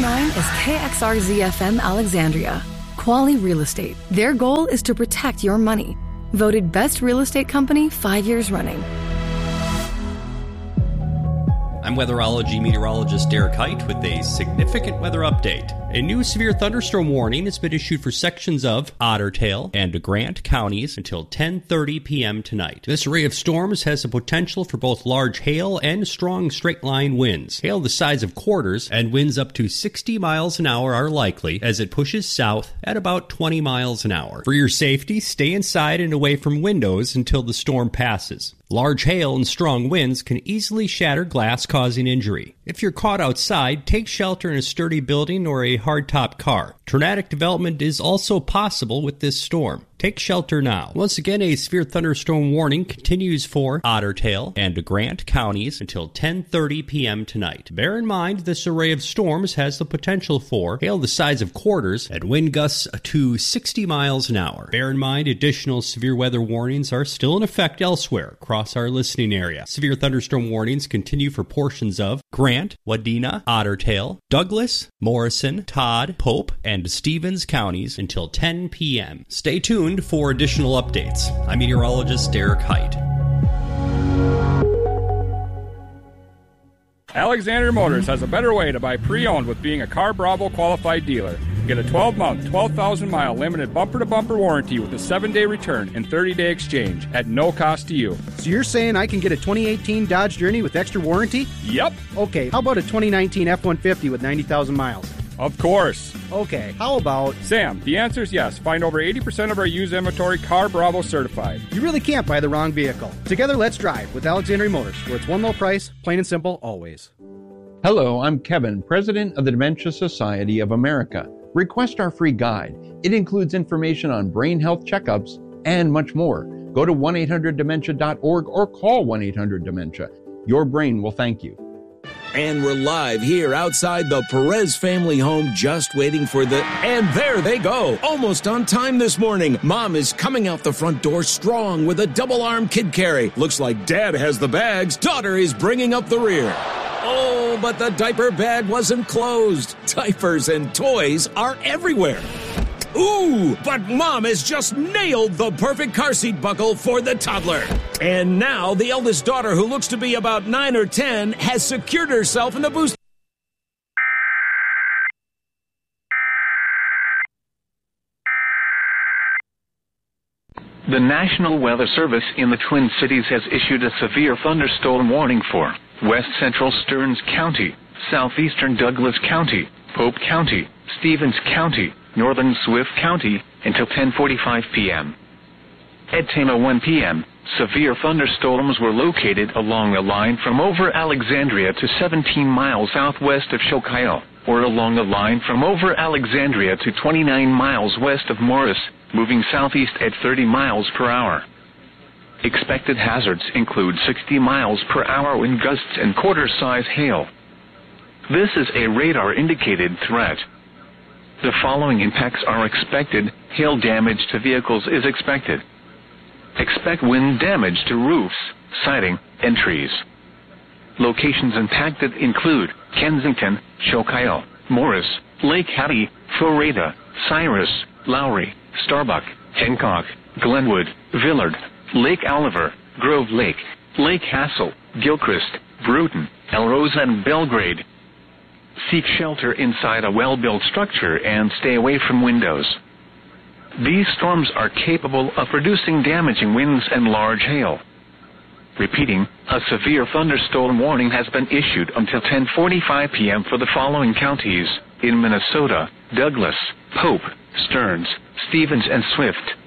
9 is KXRZ-FM Alexandria. Quali Real Estate. Their goal is to protect your money. Voted Best Real Estate Company 5 years running. I'm weatherology meteorologist Derek Height with a significant weather update. A new severe thunderstorm warning has been issued for sections of Otter Tail and Grant counties until 10:30 p.m. tonight. This array of storms has the potential for both large hail and strong straight-line winds. Hail the size of quarters and winds up to 60 miles an hour are likely as it pushes south at about 20 miles an hour. For your safety, stay inside and away from windows until the storm passes. Large hail and strong winds can easily shatter glass, causing injury. If you're caught outside, take shelter in a sturdy building or a hardtop car. Tornadic development is also possible with this storm. Take shelter now. Once again, a severe thunderstorm warning continues for Otter Tail and Grant counties until 10:30 p.m. tonight. Bear in mind, this array of storms has the potential for hail the size of quarters and wind gusts to 60 miles an hour. Bear in mind, additional severe weather warnings are still in effect elsewhere across our listening area. Severe thunderstorm warnings continue for portions of Grant, Wadena, Otter Tail, Douglas, Morrison, Todd, Pope, and Stevens counties until 10 p.m. Stay tuned for additional updates. I'm meteorologist Derek Height. Alexander Motors has a better way to buy pre-owned with being a Car Bravo qualified dealer. Get a 12-month, 12,000-mile limited bumper-to-bumper warranty with a 7-day return and 30-day exchange at no cost to you. So you're saying I can get a 2018 Dodge Journey with extra warranty? Yep. Okay, how about a 2019 F-150 with 90,000 miles? Of course. Okay, how about... Sam, the answer is yes. Find over 80% of our used inventory Car Bravo certified. You really can't buy the wrong vehicle. Together, let's drive with Alexandria Motors, where it's one low price, plain and simple, always. Hello, I'm Kevin, president of the Dementia Society of America. Request our free guide. It includes information on brain health checkups and much more. Go to 1-800-DEMENTIA.org or call 1-800-DEMENTIA. Your brain will thank you. And we're live here outside the Perez family home, just waiting for the... And there they go, almost on time this morning. Mom is coming out the front door strong with a double-arm kid carry. Looks like Dad has the bags. Daughter is bringing up the rear. Oh, but the diaper bag wasn't closed. Diapers and toys are everywhere. Ooh, but Mom has just nailed the perfect car seat buckle for the toddler. And now the eldest daughter, who looks to be about 9 or 10, has secured herself in the booster. The National Weather Service in the Twin Cities has issued a severe thunderstorm warning for West Central Stearns County, Southeastern Douglas County, Pope County, Stevens County, Northern Swift County until 10:45 p.m. At 10:01 p.m., severe thunderstorms were located along the line from over Alexandria to 17 miles southwest of Chilcayot, or along the line from over Alexandria to 29 miles west of Morris, moving southeast at 30 miles per hour. Expected hazards include 60 miles per hour wind gusts and quarter-size hail. This is a radar-indicated threat. The following impacts are expected. Hail damage to vehicles is expected. Expect wind damage to roofs, siding, and trees. Locations impacted include Kensington, Chilcayot, Morris, Lake Hattie, Florida, Cyrus, Lowry, Starbuck, Hancock, Glenwood, Villard, Lake Oliver, Grove Lake, Lake Hassel, Gilchrist, Bruton, Elrose, and Belgrade. Seek shelter inside a well-built structure and stay away from windows. These storms are capable of producing damaging winds and large hail. Repeating, a severe thunderstorm warning has been issued until 10:45 p.m. for the following counties in Minnesota: Douglas, Pope, Stearns, Stevens, and Swift.